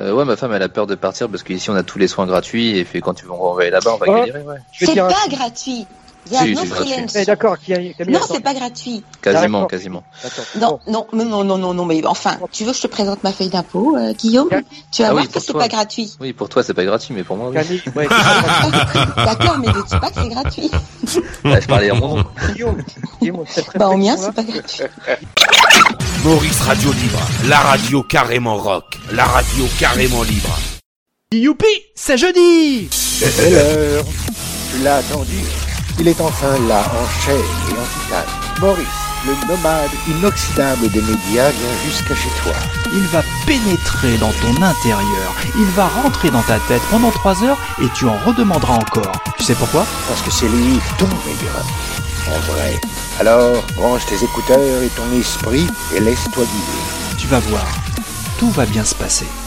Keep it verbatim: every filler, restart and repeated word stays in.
Euh, ouais, ma femme, elle a peur de partir parce qu'ici, on a tous les soins gratuits et fait quand tu vas envoyer là-bas, on va Oh, galérer, ouais. C'est pas un... gratuit. Il y a si, un c'est freelance. Eh, d'accord, qui a, Camille, non, attends. c'est pas gratuit. Quasiment, D'accord. quasiment. Non, non, non, non, non, non, mais enfin, tu veux que je te présente ma feuille d'impôt, euh, Guillaume? Tu vas ah voir oui, que pour c'est toi. pas gratuit. Oui, pour toi, c'est pas gratuit, mais pour moi, oui. Camille, ouais, c'est D'accord, mais ne dis pas que c'est gratuit. Bah, je parlais en mon nom. Guillaume, Guillaume, cette Bah, au mien, réflexion-là, c'est pas gratuit. Maurice Radio Libre, la radio carrément rock, la radio carrément libre. Youpi, c'est jeudi. C'est l'heure. Tu l'as attendu. Il est enfin là, en chair et en titane. Maurice, le nomade inoxydable des médias, vient jusqu'à chez toi. Il va pénétrer dans ton intérieur. Il va rentrer dans ta tête pendant trois heures et tu en redemanderas encore. Tu sais pourquoi? Parce que c'est lui, ton médium. En vrai. Alors, branche tes écouteurs et ton esprit et laisse-toi guider. Tu vas voir, tout va bien se passer.